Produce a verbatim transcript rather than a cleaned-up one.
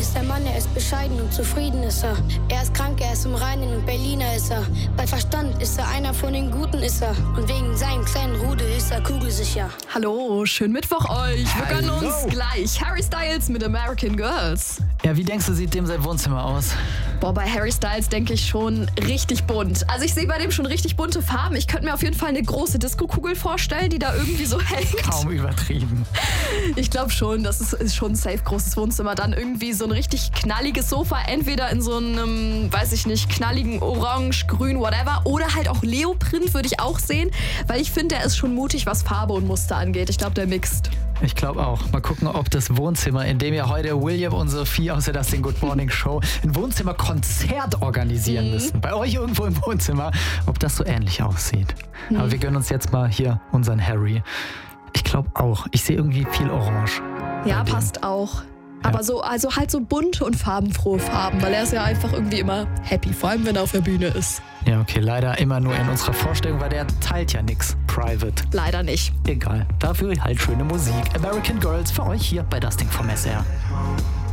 ist der Mann, er ist bescheiden und zufrieden ist er. Er ist krank, er ist im Reinen und Berliner ist er. Bei Verstand ist er einer von den Guten ist er. Und wegen seinem kleinen Rudel ist er kugelsicher. Hallo, schönen Mittwoch euch. Wir gönnen uns gleich Harry Styles mit American Girls. Ja, wie denkst du, sieht dem sein Wohnzimmer aus? Boah, bei Harry Styles denke ich schon richtig bunt. Also ich sehe bei dem schon richtig bunte Farben. Ich könnte mir auf jeden Fall eine große Diskokugel vorstellen, die da irgendwie so hängt. Kaum übertrieben. Ich glaube schon, das ist, ist schon ein safe großes Wohnzimmer. Dann irgendwie so ein richtig knalliges Sofa, entweder in so einem, weiß ich nicht, knalligen Orange, Grün, whatever. Oder halt auch Leoprint würde ich auch sehen, weil ich finde, der ist schon mutig, was Farbe und Muster angeht. Ich glaube, der mixt. Ich glaube auch. Mal gucken, ob das Wohnzimmer, in dem ja heute William und Sophie aus der Dustin Good Morning Show ein Wohnzimmerkonzert organisieren mhm. müssen. Bei euch irgendwo im Wohnzimmer, ob das so ähnlich aussieht. Mhm. Aber wir gönnen uns jetzt mal hier unseren Harry. Ich glaube auch. Ich sehe irgendwie viel Orange. Ja, passt auch. Aber ja. so, also halt so bunte und farbenfrohe Farben, weil er ist ja einfach irgendwie immer happy, vor allem wenn er auf der Bühne ist. Ja, okay, leider immer nur in unserer Vorstellung, weil der teilt ja nichts private. Leider nicht. Egal, dafür halt schöne Musik. American Girls für euch hier bei Das Ding vom S R.